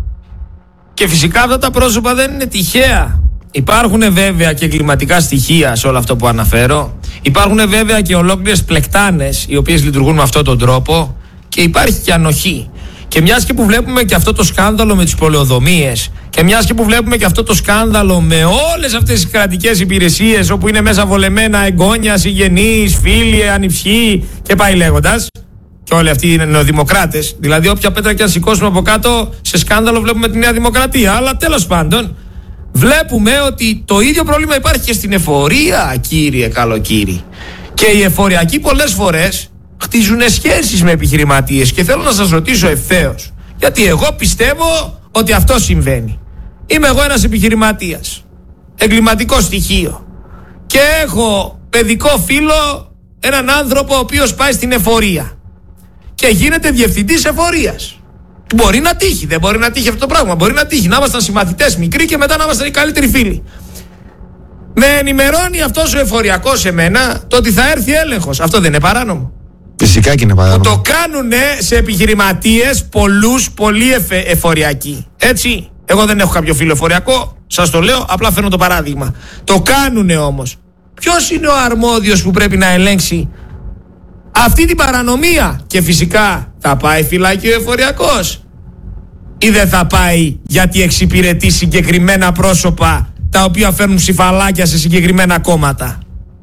Και φυσικά αυτά τα πρόσωπα δεν είναι τυχαία. Υπάρχουν βέβαια και εγκληματικά στοιχεία σε όλο αυτό που αναφέρω. Υπάρχουν βέβαια και ολόκληρες πλεκτάνες οι οποίες λειτουργούν με αυτόν τον τρόπο, και υπάρχει και ανοχή. Και μιας και που βλέπουμε και αυτό το σκάνδαλο με τις πολεοδομίες, και μιας και που βλέπουμε και αυτό το σκάνδαλο με όλες αυτές τις κρατικές υπηρεσίες όπου είναι μέσα βολεμένα εγγόνια, συγγενείς, φίλοι, ανιψιοί και πάει λέγοντας, και όλοι αυτοί είναι νεοδημοκράτες, δηλαδή όποια πέτρα και αν σηκώσουμε από κάτω σε σκάνδαλο βλέπουμε τη Νέα Δημοκρατία. Αλλά τέλος πάντων βλέπουμε ότι το ίδιο πρόβλημα υπάρχει και στην εφορία, κύριε Καλοκύρη. Και οι εφοριακοί πολλές φορές χτίζουν σχέσεις με επιχειρηματίες, και θέλω να σας ρωτήσω ευθέως, γιατί εγώ πιστεύω ότι αυτό συμβαίνει. Είμαι εγώ ένας επιχειρηματίας, εγκληματικό στοιχείο, και έχω παιδικό φίλο, έναν άνθρωπο ο οποίος πάει στην εφορία και γίνεται διευθυντής εφορίας. Μπορεί να τύχει, δεν μπορεί να τύχει αυτό το πράγμα. Μπορεί να τύχει να ήμασταν συμμαθητές μικροί και μετά να ήμασταν οι καλύτεροι φίλοι. Με ενημερώνει αυτός ο εφοριακός σε μένα το ότι θα έρθει έλεγχος. Αυτό δεν είναι παράνομο?
Φυσικά και είναι παράνομο.
Που το κάνουνε σε επιχειρηματίες πολλούς, πολύ εφε, εφοριακοί. Έτσι. Εγώ δεν έχω κάποιο φίλο εφοριακό, σας το λέω, απλά φέρνω το παράδειγμα. Το κάνουνε όμως. Ποιος είναι ο αρμόδιος που πρέπει να ελέγξει αυτή την παρανομία? Και φυσικά θα πάει φυλάκι ο εφοριακός, ή δεν θα πάει γιατί εξυπηρετεί συγκεκριμένα πρόσωπα τα οποία φέρνουν ψηφαλάκια σε συγκεκριμένα κόμματα?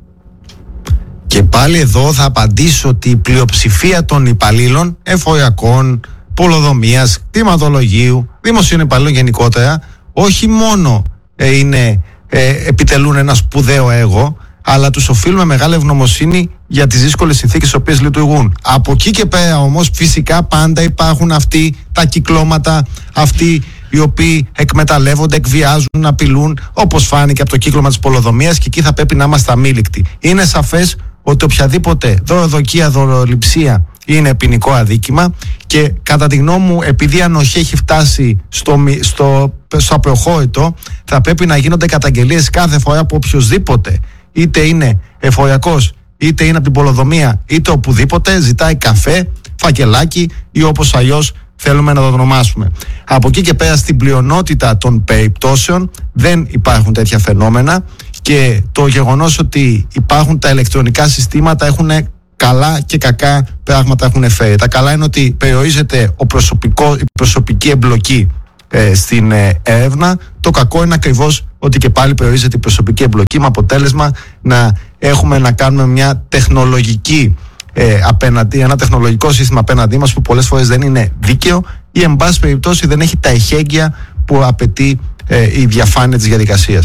Και πάλι εδώ θα απαντήσω ότι η πλειοψηφία των υπαλλήλων εφοριακών, πολεοδομίας, κτηματολογίου, δημοσίων υπαλλήλων γενικότερα, όχι μόνο ε, είναι, ε, επιτελούν ένα σπουδαίο έργο, αλλά τους οφείλουμε μεγάλη ευγνωμοσύνη για τις δύσκολες συνθήκες στις οποίες λειτουργούν. Από εκεί και πέρα όμως φυσικά πάντα υπάρχουν αυτοί τα κυκλώματα, αυτοί οι οποίοι εκμεταλλεύονται, εκβιάζουν, απειλούν, όπως φάνηκε από το κύκλωμα της πολεοδομίας, και εκεί θα πρέπει να είμαστε αμήλικτοι. Είναι σαφές ότι οποιαδήποτε δωροδοκία, δωροληψία είναι ποινικό αδίκημα, και κατά τη γνώμη μου, επειδή η ανοχή έχει φτάσει στο, στο, στο απροχώρητο, θα πρέπει να γίνονται καταγγελίες κάθε φορά που οποιοσδήποτε, είτε είναι εφοριακός, είτε είναι από την πολεοδομία, είτε οπουδήποτε, ζητάει καφέ, φακελάκι ή όπως αλλιώς θέλουμε να το ονομάσουμε. Από εκεί και πέρα, στην πλειονότητα των περιπτώσεων δεν υπάρχουν τέτοια φαινόμενα, και και το γεγονός ότι υπάρχουν τα ηλεκτρονικά συστήματα έχουν καλά και κακά πράγματα έχουν φέρει. Τα καλά είναι ότι περιορίζεται ο προσωπικό, η προσωπική εμπλοκή ε, στην ε, έρευνα. Το κακό είναι ακριβώς ότι και πάλι περιορίζεται η προσωπική εμπλοκή με αποτέλεσμα να έχουμε να κάνουμε μια τεχνολογική ε, απέναντι, ένα τεχνολογικό σύστημα απέναντί μας που πολλές φορές δεν είναι δίκαιο ή εν πάση περιπτώσει δεν έχει τα εχέγγυα που απαιτεί ε, η διαφάνεια της διαδικασίας.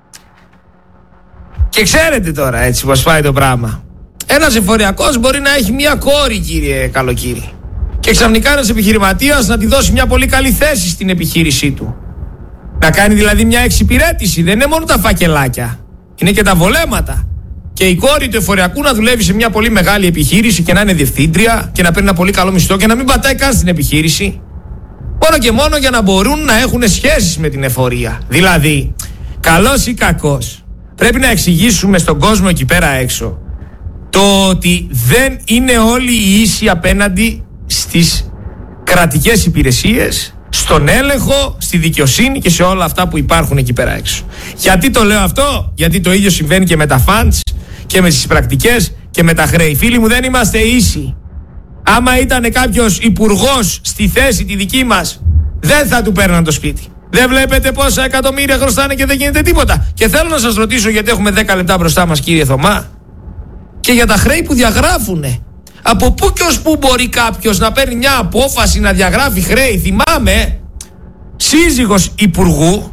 Και ξέρετε τώρα έτσι πως πάει το πράγμα. Ένας εφοριακός μπορεί να έχει μια κόρη, κύριε Καλοκύρη, και ξαφνικά ένας επιχειρηματίας να τη δώσει μια πολύ καλή θέση στην επιχείρησή του. Να κάνει δηλαδή μια εξυπηρέτηση. Δεν είναι μόνο τα φακελάκια, είναι και τα βολέματα. Και η κόρη του εφοριακού να δουλεύει σε μια πολύ μεγάλη επιχείρηση και να είναι διευθύντρια και να παίρνει ένα πολύ καλό μισθό και να μην πατάει καν στην επιχείρηση. Μόνο και μόνο για να μπορούν να έχουν σχέσεις με την εφορία. Δηλαδή, καλός ή κακός, πρέπει να εξηγήσουμε στον κόσμο εκεί πέρα έξω το ότι δεν είναι όλοι οι ίσοι απέναντι στις κρατικές υπηρεσίες, στον έλεγχο, στη δικαιοσύνη και σε όλα αυτά που υπάρχουν εκεί πέρα έξω. Γιατί το λέω αυτό? Γιατί το ίδιο συμβαίνει και με τα funds και με τις πρακτικές και με τα χρέη. Φίλοι μου, δεν είμαστε ίσοι. Άμα ήταν κάποιος υπουργός στη θέση τη δική μας, δεν θα του παίρναν το σπίτι. Δεν βλέπετε πόσα εκατομμύρια χρωστάνε και δεν γίνεται τίποτα? Και θέλω να σας ρωτήσω, γιατί έχουμε δέκα λεπτά μπροστά μας, κύριε Θωμά, και για τα χρέη που διαγράφουνε. Από πού και ως πού μπορεί κάποιος να παίρνει μια απόφαση να διαγράφει χρέη? Θυμάμαι σύζυγος υπουργού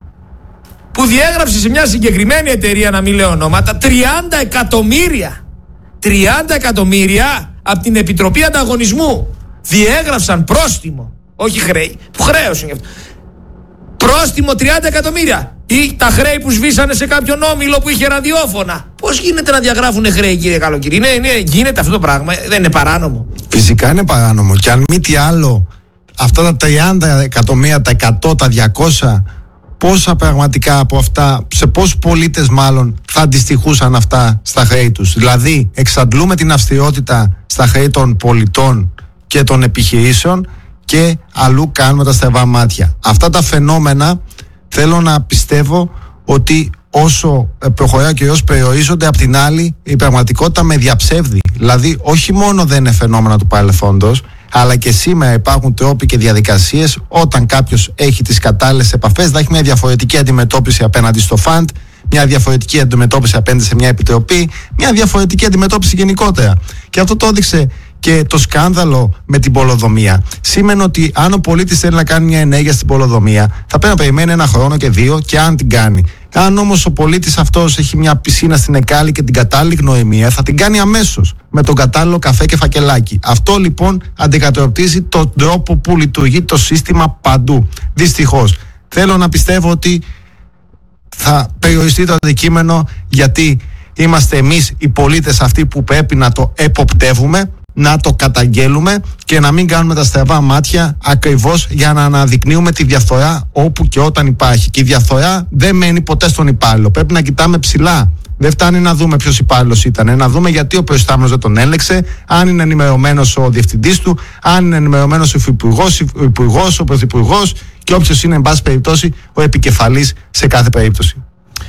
που διέγραψε σε μια συγκεκριμένη εταιρεία, να μην λέω ονόματα, τριάντα εκατομμύρια. τριάντα εκατομμύρια από την Επιτροπή Ανταγωνισμού. Διέγραψαν πρόστιμο, όχι χρέη, που χρέωσαν γι' αυτό. Πρόστιμο τριάντα εκατομμύρια. Ή τα χρέη που σβήσανε σε κάποιον όμιλο που είχε ραδιόφωνα. Πώς γίνεται να διαγράφουν χρέη, κύριε Καλοκύρη? Είναι, είναι, γίνεται αυτό το πράγμα? Δεν είναι παράνομο?
Φυσικά είναι παράνομο. Και αν μη τι άλλο, αυτά τα τριάντα εκατομμύρια, τα εκατό, τα διακόσια, πόσα πραγματικά από αυτά, σε πόσους πολίτες μάλλον θα αντιστοιχούσαν αυτά στα χρέη τους? Δηλαδή, εξαντλούμε την αυστηρότητα στα χρέη των πολιτών και των επιχειρήσεων και αλλού κάνουμε τα στραβά μάτια. Αυτά τα φαινόμενα θέλω να πιστεύω ότι όσο προχωράει και όσο περιορίζονται, απ' την άλλη η πραγματικότητα με διαψεύδει. Δηλαδή όχι μόνο δεν είναι φαινόμενα του παρελθόντος, αλλά και σήμερα υπάρχουν τρόποι και διαδικασίες όταν κάποιος έχει τις κατάλληλες επαφές θα έχει μια διαφορετική αντιμετώπιση απέναντι στο φαντ, μια διαφορετική αντιμετώπιση απέναντι σε μια επιτροπή, μια διαφορετική αντιμετώπιση γενικότερα. Και αυτό το έδειξε και το σκάνδαλο με την πολεοδομία. Σήμαινε ότι αν ο πολίτης θέλει να κάνει μια ενέργεια στην πολεοδομία, θα πρέπει να περιμένει ένα χρόνο και δύο, και αν την κάνει. Αν όμως ο πολίτης αυτός έχει μια πισίνα στην Εκάλη και την κατάλληλη γνωριμία, θα την κάνει αμέσως με τον κατάλληλο καφέ και φακελάκι. Αυτό λοιπόν αντικατοπτρίζει τον τρόπο που λειτουργεί το σύστημα παντού. Δυστυχώς. Θέλω να πιστεύω ότι θα περιοριστεί το αντικείμενο, γιατί είμαστε εμείς οι πολίτες αυτοί που πρέπει να το εποπτεύουμε, να το καταγγέλουμε και να μην κάνουμε τα στραβά μάτια, ακριβώς για να αναδεικνύουμε τη διαφθορά όπου και όταν υπάρχει. Και η διαφθορά δεν μένει ποτέ στον υπάλληλο. Πρέπει να κοιτάμε ψηλά. Δεν φτάνει να δούμε ποιος υπάλληλος ήταν. Να δούμε γιατί ο προϊστάμενος δεν τον έλεξε, αν είναι ενημερωμένος ο διευθυντής του, αν είναι ενημερωμένος ο υφυπουργός, ο υπουργός, ο πρωθυπουργός και όποιος είναι, εν πάση περιπτώσει, ο επικεφαλής σε κάθε περίπτωση.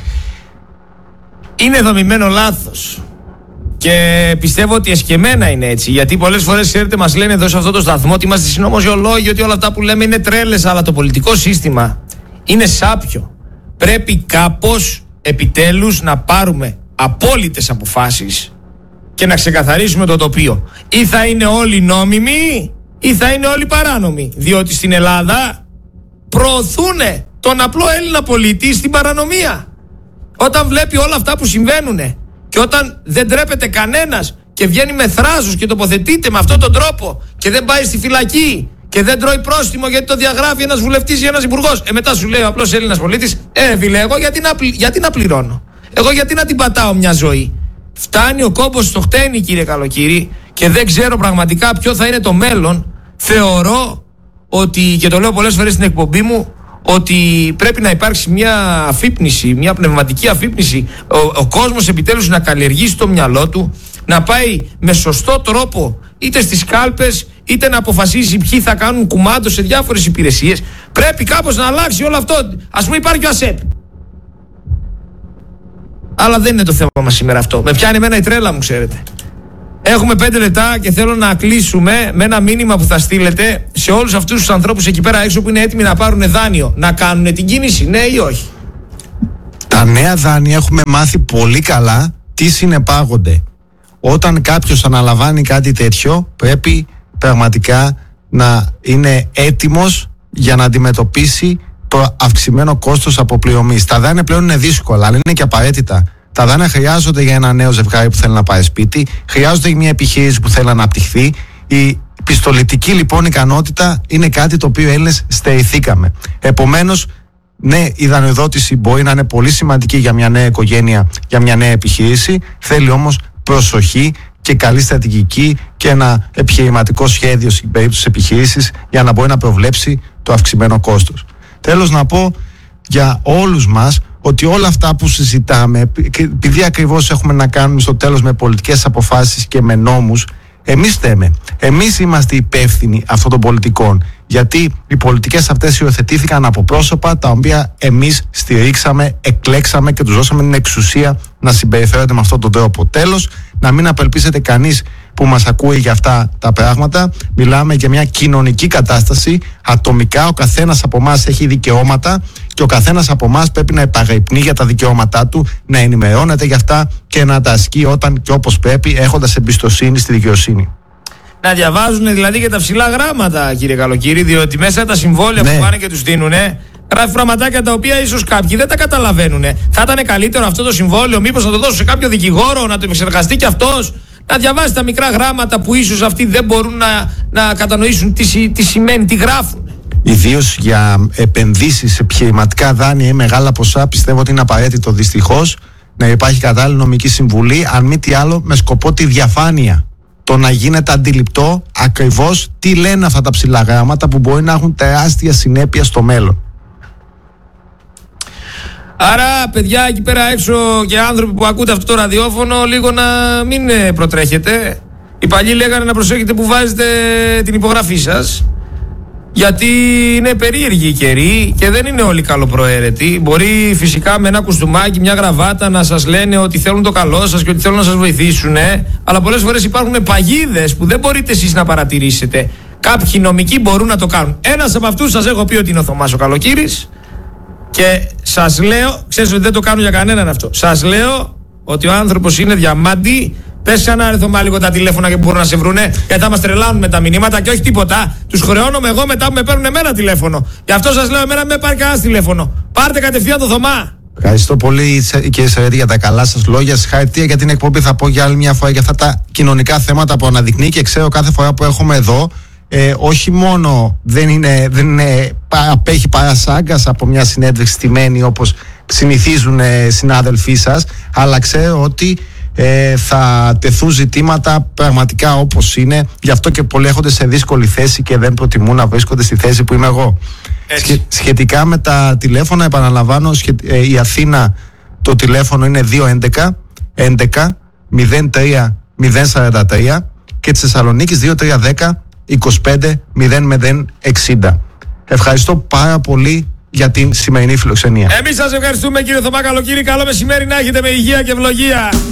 Είναι δομημένο λάθος. Και πιστεύω ότι εσκεμμένα είναι έτσι. Γιατί πολλές φορές, ξέρετε, μας λένε εδώ σε αυτό το σταθμό ότι είμαστε συνωμοσιολόγοι, ότι όλα αυτά που λέμε είναι τρέλες. Αλλά το πολιτικό σύστημα είναι σάπιο. Πρέπει κάπως επιτέλους να πάρουμε απόλυτες αποφάσεις και να ξεκαθαρίσουμε το τοπίο. Ή θα είναι όλοι νόμιμοι ή θα είναι όλοι παράνομοι. Διότι στην Ελλάδα προωθούν τον απλό Έλληνα πολίτη στην παρανομία. Όταν βλέπει όλα αυτά που συμβαίνουν και όταν δεν τρέπεται κανένας και βγαίνει με θράσος και τοποθετείται με αυτόν τον τρόπο και δεν πάει στη φυλακή και δεν τρώει πρόστιμο γιατί το διαγράφει ένας βουλευτής ή ένας υπουργός, ε, μετά σου λέει ο απλός Έλληνας πολίτης, ε φίλε, εγώ γιατί να, πλη... γιατί να πληρώνω, εγώ γιατί να την πατάω μια ζωή? Φτάνει ο κόμπος στο χτένι, κύριε Καλοκύρη, και δεν ξέρω πραγματικά ποιο θα είναι το μέλλον. Θεωρώ ότι, και το λέω πολλές φορές στην εκπομπή μου, ότι πρέπει να υπάρξει μια αφύπνιση, μια πνευματική αφύπνιση. Ο, ο κόσμος επιτέλους να καλλιεργήσει το μυαλό του, να πάει με σωστό τρόπο είτε στις κάλπες, είτε να αποφασίσει ποιοι θα κάνουν κουμάντο σε διάφορες υπηρεσίες. Πρέπει κάπως να αλλάξει όλο αυτό. Ας πούμε, υπάρχει ο ΑΣΕΠ. Αλλά δεν είναι το θέμα μας σήμερα αυτό. Με πιάνει εμένα η τρέλα μου, ξέρετε. Έχουμε πέντε λεπτά και θέλω να κλείσουμε με ένα μήνυμα που θα στείλετε σε όλους αυτούς τους ανθρώπους εκεί πέρα έξω που είναι έτοιμοι να πάρουν δάνειο. Να κάνουν την κίνηση, ναι ή όχι?
Τα νέα δάνεια έχουμε μάθει πολύ καλά τι συνεπάγονται. Όταν κάποιος αναλαμβάνει κάτι τέτοιο, πρέπει πραγματικά να είναι έτοιμος για να αντιμετωπίσει το αυξημένο κόστος αποπληρωμής. Τα δάνεια πλέον είναι δύσκολα, αλλά είναι και απαραίτητα. Τα δάνεια χρειάζονται για ένα νέο ζευγάρι που θέλει να πάει σπίτι, χρειάζονται για μια επιχείρηση που θέλει να αναπτυχθεί. Η πιστοληπτική λοιπόν ικανότητα είναι κάτι το οποίο οι Έλληνες στερηθήκαμε. Επομένως, ναι, η δανειοδότηση μπορεί να είναι πολύ σημαντική για μια νέα οικογένεια, για μια νέα επιχείρηση. Θέλει όμως προσοχή και καλή στρατηγική και ένα επιχειρηματικό σχέδιο στην περίπτωση της επιχείρησης για να μπορεί να προβλέψει το αυξημένο κόστος. Τέλος, να πω για όλους μας ότι όλα αυτά που συζητάμε, επειδή ακριβώς έχουμε να κάνουμε στο τέλος με πολιτικές αποφάσεις και με νόμους, εμείς θέμε. Εμείς είμαστε υπεύθυνοι αυτών των πολιτικών. Γιατί οι πολιτικές αυτές υιοθετήθηκαν από πρόσωπα τα οποία εμείς στηρίξαμε, εκλέξαμε και τους δώσαμε την εξουσία να συμπεριφέρονται με αυτόν τον τρόπο. Τέλος, να μην απελπίζεται κανείς που μας ακούει για αυτά τα πράγματα. Μιλάμε για μια κοινωνική κατάσταση. Ατομικά ο καθένας από εμάς έχει δικαιώματα και ο καθένας από εμάς πρέπει να επαγρυπνεί για τα δικαιώματά του, να ενημερώνεται για αυτά και να τα ασκεί όταν και όπως πρέπει, έχοντας εμπιστοσύνη στη δικαιοσύνη.
Να διαβάζουν δηλαδή και τα ψηλά γράμματα, κύριε Καλοκύρη, διότι μέσα τα συμβόλαια ναι. που πάνε και τους δίνουνε, γράφει γραμματάκια τα οποία ίσως κάποιοι δεν τα καταλαβαίνουν. Θα ήταν καλύτερο αυτό το συμβόλαιο, μήπως να το δώσω σε κάποιο δικηγόρο, να το επεξεργαστεί κι αυτός, να διαβάσει τα μικρά γράμματα που ίσως αυτοί δεν μπορούν να, να κατανοήσουν τι, τι σημαίνει, τι γράφουν.
Ιδίως για επενδύσεις σε επιχειρηματικά δάνεια ή μεγάλα ποσά, πιστεύω ότι είναι απαραίτητο δυστυχώς να υπάρχει κατάλληλη νομική συμβουλή, αν μη τι άλλο με σκοπό τη διαφάνεια. Το να γίνεται αντιληπτό ακριβώς τι λένε αυτά τα ψηλά γράμματα που μπορεί να έχουν τεράστια συνέπεια στο μέλλον.
Άρα, παιδιά, εκεί πέρα έξω και άνθρωποι που ακούτε αυτό το ραδιόφωνο, λίγο να μην προτρέχετε. Οι παλιοί λέγανε να προσέχετε που βάζετε την υπογραφή σας. Γιατί είναι περίεργοι οι καιροί και δεν είναι όλοι καλοπροαίρετοι. Μπορεί φυσικά με ένα κουστούμάκι, μια γραβάτα να σας λένε ότι θέλουν το καλό σας και ότι θέλουν να σας βοηθήσουν. Αλλά πολλές φορές υπάρχουν παγίδες που δεν μπορείτε εσείς να παρατηρήσετε. Κάποιοι νομικοί μπορούν να το κάνουν. Ένας από αυτούς σας έχω πει ότι είναι ο Θωμάς ο Καλοκύρης. Και σας λέω, ξέρεις ότι δεν το κάνω για κανέναν αυτό. Σας λέω ότι ο άνθρωπος είναι διαμάντη. Πες ξανά, ρε Θωμά, λίγο τα τηλέφωνα και που μπορούν να σε βρουνε, γιατί θα μας τρελάνουν με τα μηνύματα και όχι τίποτα. Τους χρεώνομαι εγώ μετά που με παίρνουν εμένα τηλέφωνο. Γι' αυτό σας λέω, εμένα με πάρει κανένας τηλέφωνο. Πάρτε κατευθείαν το Θωμά.
Ευχαριστώ πολύ, κύριε Σερέτη, για τα καλά σας λόγια. Συγχαρητήρια για την εκπομπή. Θα πω για άλλη μια φορά για αυτά τα κοινωνικά θέματα που αναδεικνύει και ξέρω κάθε φορά που έρχομαι εδώ. Ε, όχι μόνο δεν, είναι, δεν είναι, απέχει παρασάγκας από μια συνέντευξη στημένη όπως συνηθίζουν ε, συνάδελφοί σας, αλλά ξέρω ότι ε, θα τεθούν ζητήματα πραγματικά όπως είναι. Γι' αυτό και πολλοί έρχονται σε δύσκολη θέση και δεν προτιμούν να βρίσκονται στη θέση που είμαι εγώ. Σχε, σχετικά με τα τηλέφωνα, επαναλαμβάνω, σχε, ε, η Αθήνα το τηλέφωνο είναι δύο έντεκα έντεκα μηδέν τρία μηδέν σαράντα τρία και της Θεσσαλονίκης δύο τρία ένα μηδέν είκοσι πέντε μηδέν μηδέν εξήντα. Ευχαριστώ πάρα πολύ για την σημερινή φιλοξενία.
Εμείς σας ευχαριστούμε, κύριε Θωμά Καλοκύρη. Καλό μεσημέρι να έχετε με υγεία και ευλογία.